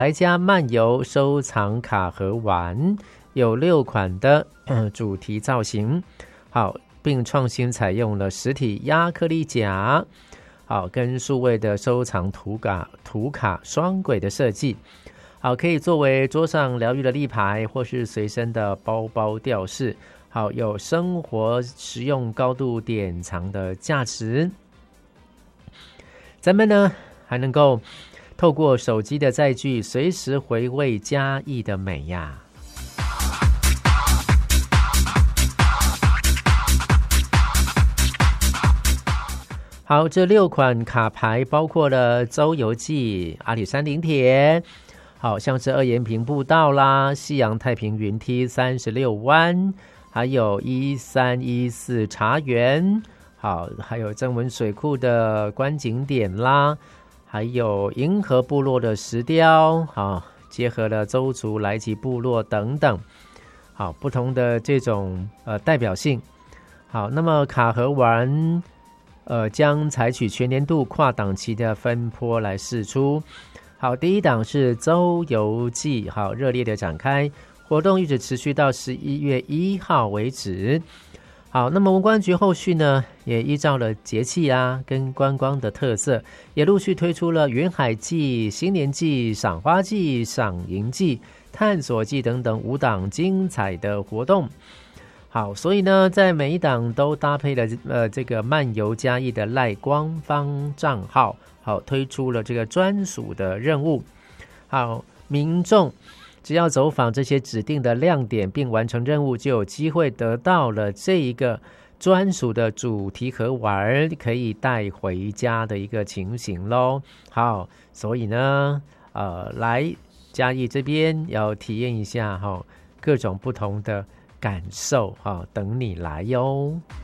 来家漫游收藏卡盒玩，有6款的主题造型，好，并创新采用了实体压克力夹，好，跟数位的收藏图卡双轨的设计，好，可以作为桌上疗愈的立牌，或是随身的包包吊饰，好，有生活实用高度典藏的价值。咱们呢还能够透过手机的载具，随时回味嘉义的美呀。好，这6款卡牌包括了周游记、阿里山林铁，好像是二延平步道啦、西洋太平云梯36湾，还有1314茶园，好，还有曾文水库的观景点啦，还有银河部落的石雕，好，结合了邹族来吉部落等等，好，不同的这种代表性。好，那么卡盒玩将采取全年度跨档期的分波来释出。好，第一档是周游记，好，热烈的展开，活动一直持续到11月1号为止。好，那么文观局后续呢，也依照了节气啊跟观光的特色，也陆续推出了云海季、新年季、赏花季、赏萤季、探索季等等5档精彩的活动。好，所以呢，在每一档都搭配了这个漫游嘉义的赖官方账号，好，推出了这个专属的任务。好，民众只要走访这些指定的亮点并完成任务，就有机会得到了这一个专属的主题盒玩，可以带回家的一个情形咯。好，所以呢来嘉义这边要体验一下各种不同的感受，等你来哟。